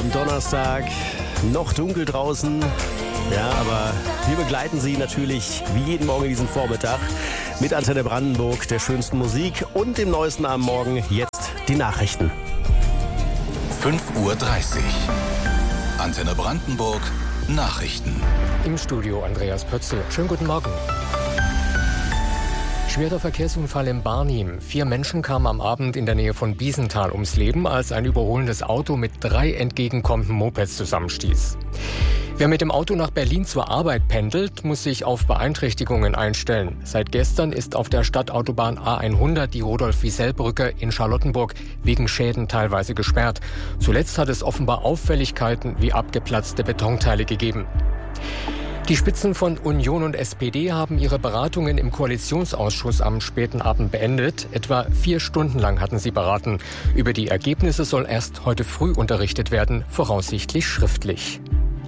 am Donnerstag. Noch dunkel draußen. Ja, aber wir begleiten Sie natürlich wie jeden Morgen diesen Vormittag mit Antenne Brandenburg, der schönsten Musik und dem Neuesten am Morgen. Jetzt die Nachrichten. 5:30 Uhr. Antenne Brandenburg, Nachrichten. Im Studio Andreas Pötzl. Schönen guten Morgen. Schwerer Verkehrsunfall in Barnim. 4 Menschen kamen am Abend in der Nähe von Biesenthal ums Leben, als ein überholendes Auto mit 3 entgegenkommenden Mopeds zusammenstieß. Wer mit dem Auto nach Berlin zur Arbeit pendelt, muss sich auf Beeinträchtigungen einstellen. Seit gestern ist auf der Stadtautobahn A100 die Rudolf-Wiesel-Brücke in Charlottenburg wegen Schäden teilweise gesperrt. Zuletzt hat es offenbar Auffälligkeiten wie abgeplatzte Betonteile gegeben. Die Spitzen von Union und SPD haben ihre Beratungen im Koalitionsausschuss am späten Abend beendet. Etwa 4 Stunden lang hatten sie beraten. Über die Ergebnisse soll erst heute früh unterrichtet werden, voraussichtlich schriftlich.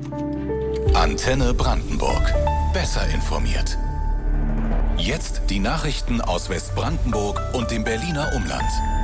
Antenne Brandenburg. Besser informiert. Jetzt die Nachrichten aus Westbrandenburg und dem Berliner Umland.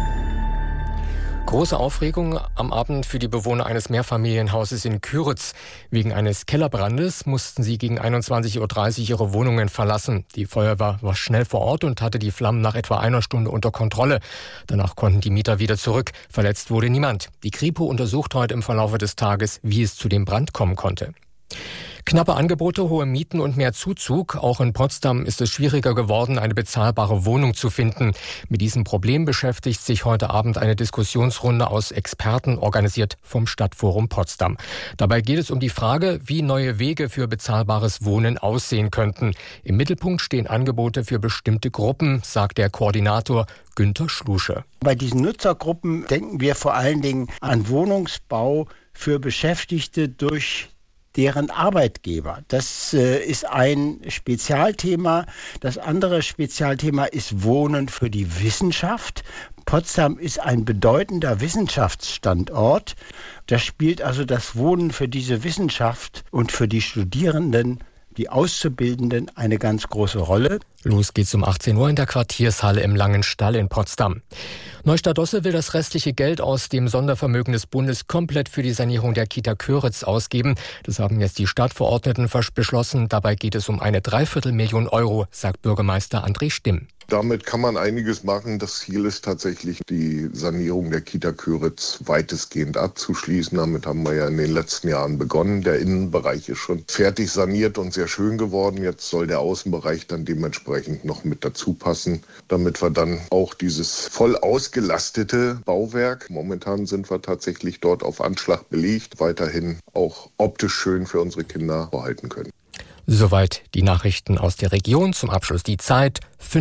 Große Aufregung am Abend für die Bewohner eines Mehrfamilienhauses in Küritz. Wegen eines Kellerbrandes mussten sie gegen 21:30 Uhr ihre Wohnungen verlassen. Die Feuerwehr war schnell vor Ort und hatte die Flammen nach etwa einer Stunde unter Kontrolle. Danach konnten die Mieter wieder zurück. Verletzt wurde niemand. Die Kripo untersucht heute im Verlauf des Tages, wie es zu dem Brand kommen konnte. Knappe Angebote, hohe Mieten und mehr Zuzug. Auch in Potsdam ist es schwieriger geworden, eine bezahlbare Wohnung zu finden. Mit diesem Problem beschäftigt sich heute Abend eine Diskussionsrunde aus Experten, organisiert vom Stadtforum Potsdam. Dabei geht es um die Frage, wie neue Wege für bezahlbares Wohnen aussehen könnten. Im Mittelpunkt stehen Angebote für bestimmte Gruppen, sagt der Koordinator Günter Schlusche. Bei diesen Nutzergruppen denken wir vor allen Dingen an Wohnungsbau für Beschäftigte durch deren Arbeitgeber. Das ist ein Spezialthema. Das andere Spezialthema ist Wohnen für die Wissenschaft. Potsdam ist ein bedeutender Wissenschaftsstandort. Da spielt also das Wohnen für diese Wissenschaft und für die Studierenden, die Auszubildenden, eine ganz große Rolle. Los geht's um 18 Uhr in der Quartiershalle im Langen Stall in Potsdam. Neustadt-Dosse will das restliche Geld aus dem Sondervermögen des Bundes komplett für die Sanierung der Kita Köritz ausgeben. Das haben jetzt die Stadtverordneten beschlossen. Dabei geht es um eine 250.000 Euro, sagt Bürgermeister André Stimm. Damit kann man einiges machen. Das Ziel ist tatsächlich, die Sanierung der Kita Köritz weitestgehend abzuschließen. Damit haben wir ja in den letzten Jahren begonnen. Der Innenbereich ist schon fertig saniert und sehr schön geworden. Jetzt soll der Außenbereich dann dementsprechend noch mit dazu passen, damit wir dann auch dieses voll ausgelastete Bauwerk, momentan sind wir tatsächlich dort auf Anschlag belegt, weiterhin auch optisch schön für unsere Kinder behalten können. Soweit die Nachrichten aus der Region. Zum Abschluss die Zeit,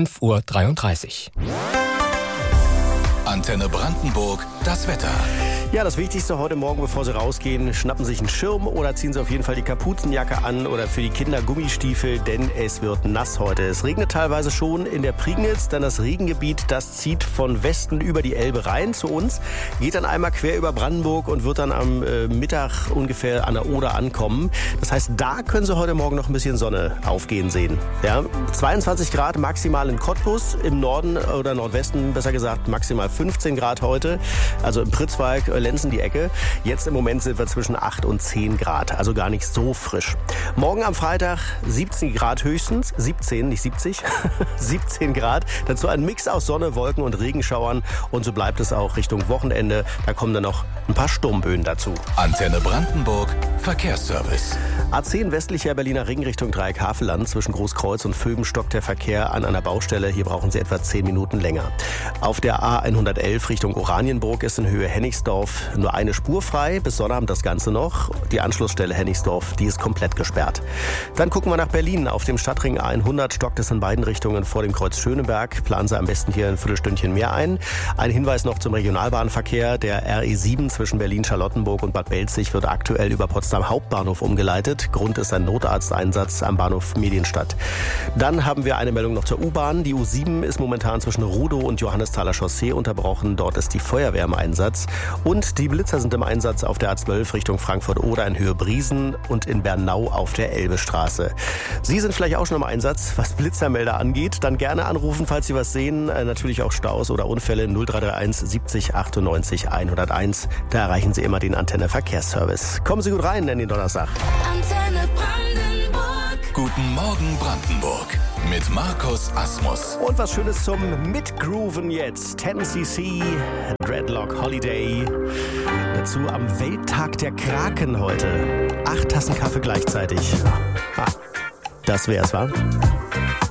5:33 Uhr. Antenne Brandenburg, das Wetter. Ja, das Wichtigste heute Morgen, bevor Sie rausgehen, schnappen Sie sich einen Schirm oder ziehen Sie auf jeden Fall die Kapuzenjacke an oder für die Kinder Gummistiefel, denn es wird nass heute. Es regnet teilweise schon in der Prignitz, denn das Regengebiet, das zieht von Westen über die Elbe rein zu uns, geht dann einmal quer über Brandenburg und wird dann am Mittag ungefähr an der Oder ankommen. Das heißt, da können Sie heute Morgen noch ein bisschen Sonne aufgehen sehen. Ja, 22 Grad maximal in Cottbus, im Norden oder Nordwesten, besser gesagt maximal 15 Grad heute, also im Pritzwalk, Lenzen die Ecke. Jetzt im Moment sind wir zwischen 8 und 10 Grad, also gar nicht so frisch. Morgen am Freitag 17 Grad höchstens, 17, nicht 70, 17 Grad. Dazu ein Mix aus Sonne, Wolken und Regenschauern und so bleibt es auch Richtung Wochenende. Da kommen dann noch ein paar Sturmböen dazu. Antenne Brandenburg, Verkehrsservice. A10 westlicher Berliner Ring Richtung Dreieck-Havelland. Zwischen Großkreuz und Vöben stockt der Verkehr an einer Baustelle. Hier brauchen Sie etwa 10 Minuten länger. Auf der A111 Richtung Oranienburg ist in Höhe Hennigsdorf nur eine Spur frei. Bis Sonnabend das Ganze noch. Die Anschlussstelle Hennigsdorf, die ist komplett gesperrt. Dann gucken wir nach Berlin. Auf dem Stadtring A100 stockt es in beiden Richtungen vor dem Kreuz Schöneberg. Planen Sie am besten hier ein Viertelstündchen mehr ein. Ein Hinweis noch zum Regionalbahnverkehr. Der RE7 zwischen Berlin-Charlottenburg und Bad Belzig wird aktuell über Potsdam Hauptbahnhof umgeleitet. Grund ist ein Notarzteinsatz am Bahnhof Medienstadt. Dann haben wir eine Meldung noch zur U-Bahn. Die U7 ist momentan zwischen Rudow und Johannesthaler Chaussee unterbrochen. abgebrochen. Dort ist die Feuerwehr im Einsatz. Und die Blitzer sind im Einsatz auf der A12 Richtung Frankfurt-Oder in Höhe Briesen und in Bernau auf der Elbestraße. Sie sind vielleicht auch schon im Einsatz, was Blitzermelder angeht. Dann gerne anrufen, falls Sie was sehen. Natürlich auch Staus oder Unfälle 0331 70 98 101. Da erreichen Sie immer den Antenne Verkehrsservice. Kommen Sie gut rein in den Donnerstag. Antenne Brandenburg. Guten Morgen Brandenburg. Mit Markus Asmus. Und was Schönes zum Mitgrooven jetzt. 10cc, Dreadlock Holiday. Dazu am Welttag der Kraken heute. 8 Tassen Kaffee gleichzeitig. Das wär's, wa?